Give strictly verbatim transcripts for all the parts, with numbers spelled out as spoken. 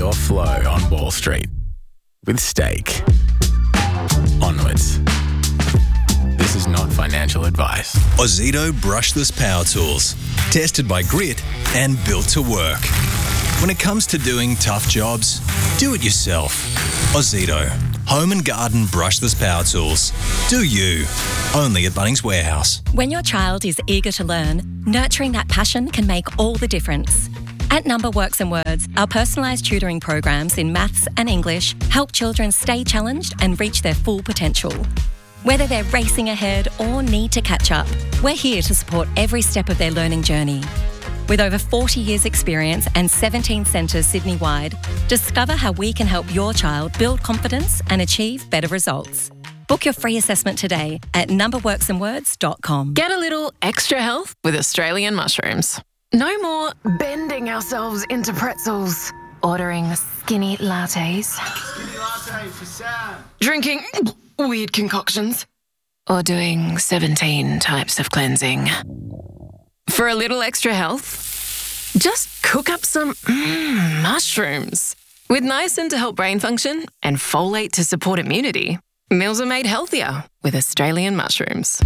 your flow on Wall Street with Stake. Onwards. This is not financial advice. Ozito brushless power tools. Tested by Grit and built to work. When it comes to doing tough jobs, do it yourself. Ozito. Home and garden brushless power tools. Do you. Only at Bunnings Warehouse. When your child is eager to learn, nurturing that passion can make all the difference. At Number Works and Words, our personalised tutoring programs in maths and English help children stay challenged and reach their full potential. Whether they're racing ahead or need to catch up, we're here to support every step of their learning journey. With over forty years experience and seventeen centres Sydney-wide, discover how we can help your child build confidence and achieve better results. Book your free assessment today at number works and words dot com. Get a little extra health with Australian mushrooms. No more bending ourselves into pretzels, ordering skinny lattes, Skinny latte for Sam. drinking weird concoctions, or doing seventeen types of cleansing. For a little extra health, just cook up some mm, mushrooms. With niacin to help brain function and folate to support immunity, meals are made healthier with Australian mushrooms.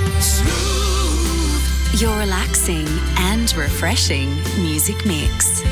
Your relaxing and refreshing music mix.